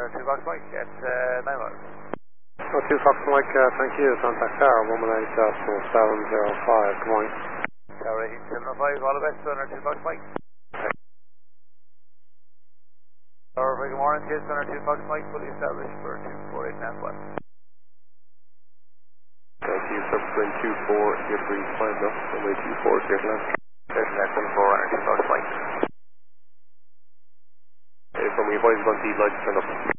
2 Fox Mike at 9 miles. 2 Fox Mike, thank you. Contact Tower 118.705. Good morning. Tower 18705, all the best, 2 Fox Mike. Tower, very good morning, yes, 2 Fox Mike, fully established for 248 Nashua. Thank you, subsequent 24, you're free, climbed up, runway 24, clear to land. There's that 14, 2 Fox Mike. From your voice, 1 T lights turned up.